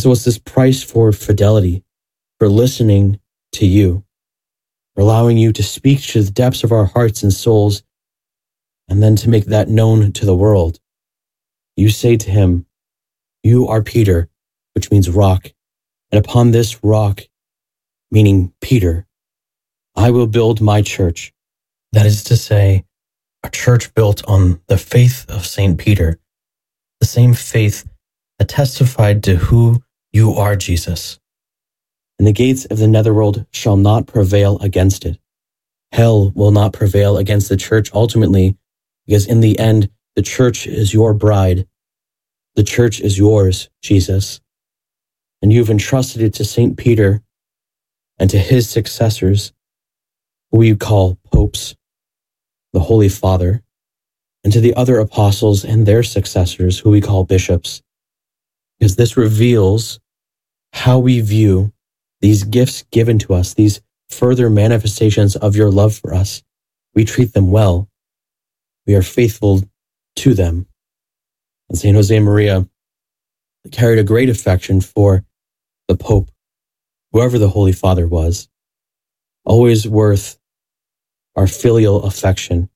so it's this price for fidelity, for listening to you, for allowing you to speak to the depths of our hearts and souls, and then to make that known to the world. You say to him, "You are Peter," which means rock, "and upon this rock," meaning Peter, "I will build my church." That is to say, a church built on the faith of St. Peter, the same faith that testified to who you are, Jesus. And the gates of the netherworld shall not prevail against it. Hell will not prevail against the church ultimately, because in the end, the church is your bride. The church is yours, Jesus. And you've entrusted it to St. Peter and to his successors, who you call popes, the Holy Father, and to the other apostles and their successors, who we call bishops, because this reveals how we view these gifts given to us, these further manifestations of your love for us. We treat them well. We are faithful to them. And St. Josemaria carried a great affection for the Pope, whoever the Holy Father was, always worth our filial affection,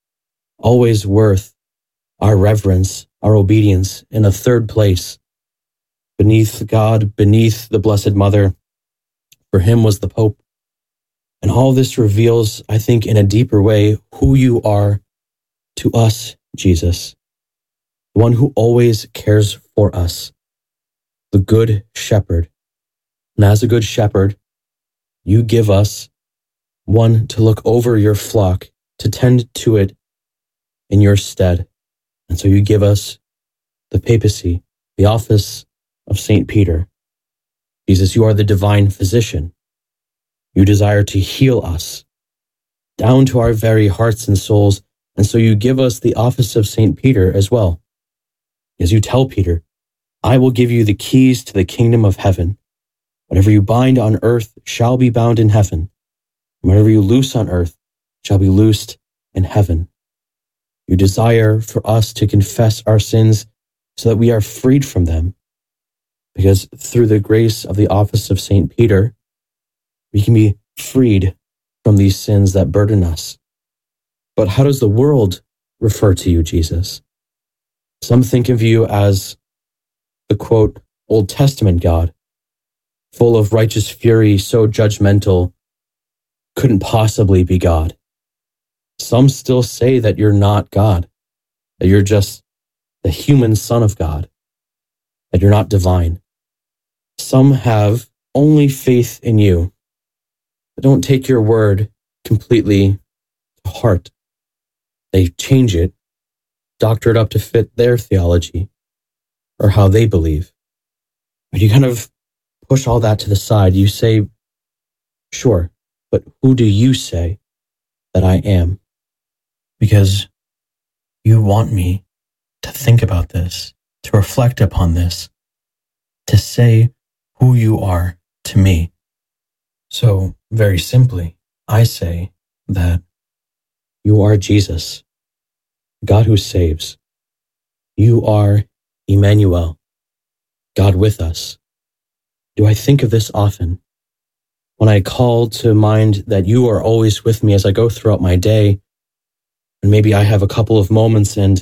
always worth our reverence, our obedience, in a third place, beneath God, beneath the Blessed Mother. For him was the Pope. And all this reveals, I think, in a deeper way, who you are to us, Jesus, the one who always cares for us, the Good Shepherd. And as a good shepherd, you give us one to look over your flock, to tend to it in your stead. And so you give us the papacy, the office of St. Peter. Jesus, you are the divine physician. You desire to heal us down to our very hearts and souls. And so you give us the office of St. Peter as well. As you tell Peter, "I will give you the keys to the kingdom of heaven. Whatever you bind on earth shall be bound in heaven. And whatever you loose on earth shall be loosed in heaven." You desire for us to confess our sins so that we are freed from them. Because through the grace of the office of St. Peter, we can be freed from these sins that burden us. But how does the world refer to you, Jesus? Some think of you as the, quote, Old Testament God, full of righteous fury, so judgmental, couldn't possibly be God. Some still say that you're not God, that you're just the human Son of God, that you're not divine. Some have only faith in you, but don't take your word completely to heart. They change it, doctor it up to fit their theology or how they believe. But you kind of push all that to the side. You say, sure, but who do you say that I am? Because you want me to think about this, to reflect upon this, to say who you are to me. So, very simply, I say that you are Jesus, God who saves. You are Emmanuel, God with us. Do I think of this often? When I call to mind that you are always with me as I go throughout my day, and maybe I have a couple of moments and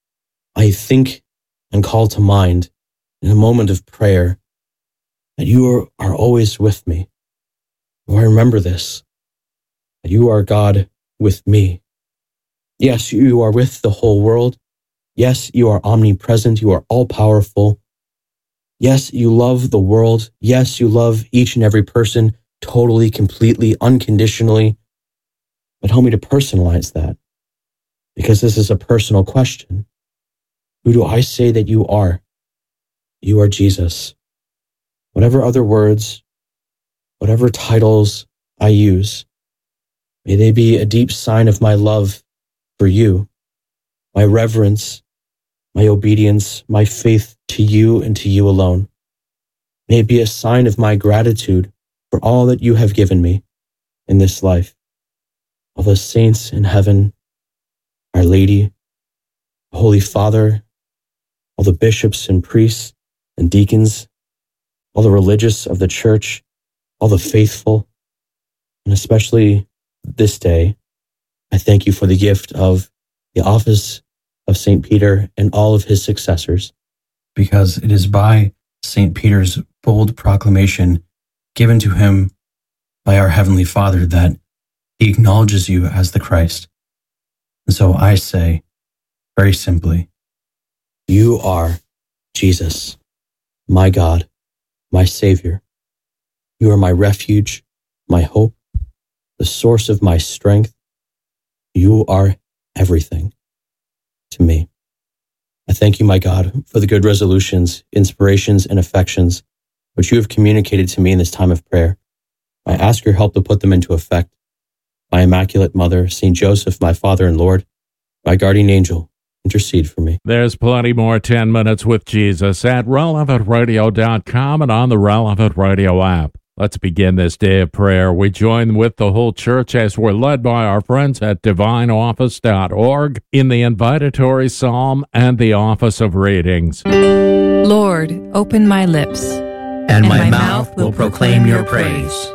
I think and call to mind in a moment of prayer that you are always with me. Do I remember this? That you are God with me. Yes, you are with the whole world. Yes, you are omnipresent. You are all-powerful. Yes, you love the world. Yes, you love each and every person totally, completely, unconditionally. But help me to personalize that, because this is a personal question. Who do I say that you are? You are Jesus. Whatever other words, whatever titles I use, may they be a deep sign of my love for you, my reverence, my obedience, my faith to you and to you alone. May it be a sign of my gratitude for all that you have given me in this life. All the saints in heaven, Our Lady, the Holy Father, all the bishops and priests and deacons, all the religious of the church, all the faithful, and especially this day, I thank you for the gift of the office of St. Peter and all of his successors, because it is by St. Peter's bold proclamation given to him by our Heavenly Father that he acknowledges you as the Christ. And so I say, very simply, you are Jesus, my God, my Savior. You are my refuge, my hope, the source of my strength. You are everything to me. I thank you, my God, for the good resolutions, inspirations, and affections which you have communicated to me in this time of prayer. I ask your help to put them into effect. My Immaculate Mother, St. Joseph, my Father and Lord, my guardian angel, intercede for me. There's plenty more 10 Minutes with Jesus at relevantradio.com and on the Relevant Radio app. Let's begin this day of prayer. We join with the whole church as we're led by our friends at divineoffice.org in the invitatory psalm and the office of readings. Lord, open my lips, and my mouth will proclaim your praise.